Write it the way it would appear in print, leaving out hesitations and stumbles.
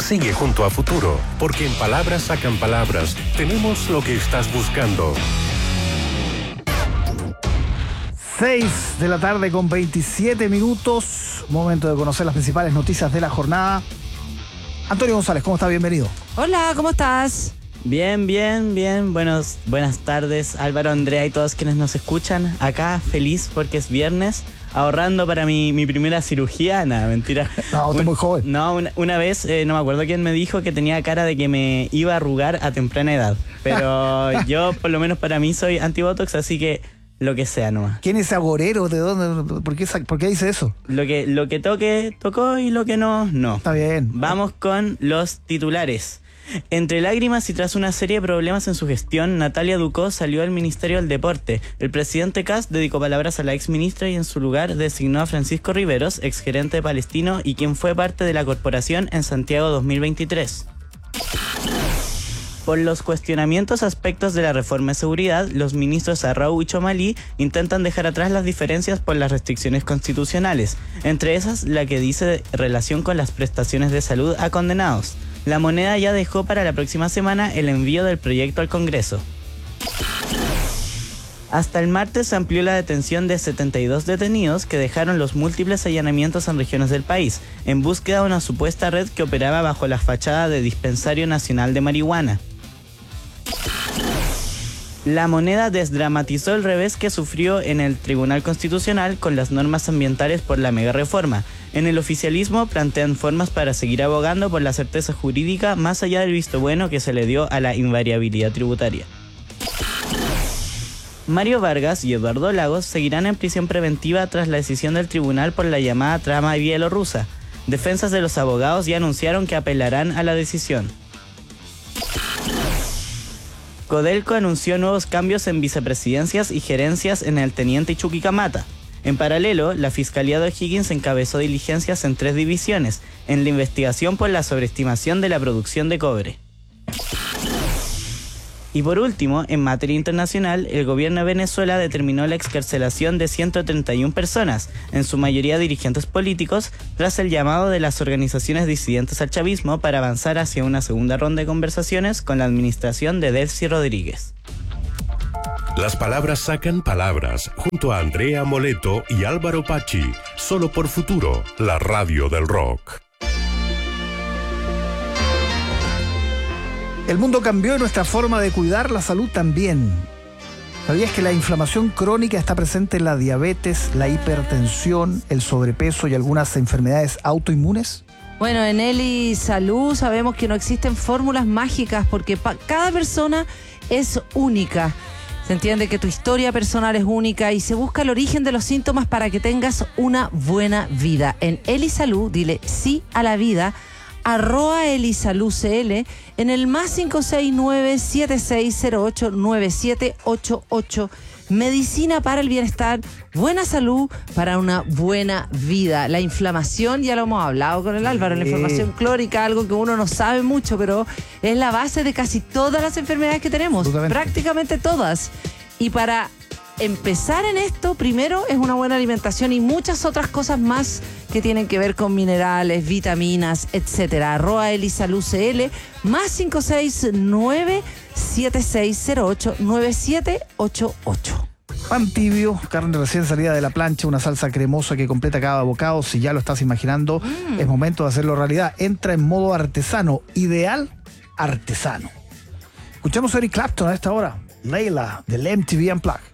Sigue junto a Futuro, porque en Palabras Sacan Palabras tenemos lo que estás buscando. 6:27. Momento de conocer las principales noticias de la jornada. Antonio González, ¿cómo está? Bienvenido. Hola, ¿cómo estás? Bien. Buenas tardes, Álvaro, Andrea y todos quienes nos escuchan. Acá feliz porque es viernes, ahorrando para mi primera cirugía. Nada, mentira. No, usted es muy joven. No, una vez, no me acuerdo quién me dijo que tenía cara de que me iba a arrugar a temprana edad. Pero yo, por lo menos para mí, soy anti-botox, así que lo que sea nomás. ¿Quién es agorero? ¿De dónde? ¿Por qué dice eso? Lo que toque, tocó, y lo que no, no. Está bien. Vamos con los titulares. Entre lágrimas y tras una serie de problemas en su gestión, Natalia Ducó salió del Ministerio del Deporte. El presidente Kast dedicó palabras a la exministra y en su lugar designó a Francisco Riveros, exgerente de Palestino y quien fue parte de la corporación en Santiago 2023. Por los cuestionamientos aspectos de la reforma de seguridad, los ministros Arrau y Chomalí intentan dejar atrás las diferencias por las restricciones constitucionales, entre esas la que dice relación con las prestaciones de salud a condenados. La Moneda ya dejó para la próxima semana el envío del proyecto al Congreso. Hasta el martes se amplió la detención de 72 detenidos que dejaron los múltiples allanamientos en regiones del país, en búsqueda de una supuesta red que operaba bajo la fachada de Dispensario Nacional de Marihuana. La Moneda desdramatizó el revés que sufrió en el Tribunal Constitucional con las normas ambientales por la mega reforma. En el oficialismo plantean formas para seguir abogando por la certeza jurídica más allá del visto bueno que se le dio a la invariabilidad tributaria. Mario Vargas y Eduardo Lagos seguirán en prisión preventiva tras la decisión del tribunal por la llamada trama bielorrusa. Defensas de los abogados ya anunciaron que apelarán a la decisión. Codelco anunció nuevos cambios en vicepresidencias y gerencias en el Teniente Chuquicamata. En paralelo, la Fiscalía de O'Higgins encabezó diligencias en 3 divisiones, en la investigación por la sobreestimación de la producción de cobre. Y por último, en materia internacional, el gobierno de Venezuela determinó la excarcelación de 131 personas, en su mayoría dirigentes políticos, tras el llamado de las organizaciones disidentes al chavismo para avanzar hacia una segunda ronda de conversaciones con la administración de Delcy Rodríguez. Las palabras sacan palabras, junto a Andrea Moleto y Álvaro Pachi, solo por Futuro, la radio del rock. El mundo cambió y nuestra forma de cuidar la salud también. ¿Sabías que la inflamación crónica está presente en la diabetes, la hipertensión, el sobrepeso y algunas enfermedades autoinmunes? Bueno, en Eli Salud sabemos que no existen fórmulas mágicas porque cada persona es única. Se entiende que tu historia personal es única y se busca el origen de los síntomas para que tengas una buena vida. En Eli Salud, dile sí a la vida. @elisaludcl en el +569 7608 9788. Medicina para el bienestar, buena salud para una buena vida. La inflamación, ya lo hemos hablado con el Álvaro, la inflamación clórica, algo que uno no sabe mucho, pero es la base de casi todas las enfermedades que tenemos, prácticamente todas. Y para empezar en esto, primero es una buena alimentación y muchas otras cosas más que tienen que ver con minerales, vitaminas, etcétera. @elisaludcl +569 7608 9788. Pan tibio, carne recién salida de la plancha, una salsa cremosa que completa cada bocado. Si ya lo estás imaginando, es momento de hacerlo realidad. Entra en modo artesano, ideal artesano. Escuchamos a Eric Clapton a esta hora. Layla, del MTV Unplugged.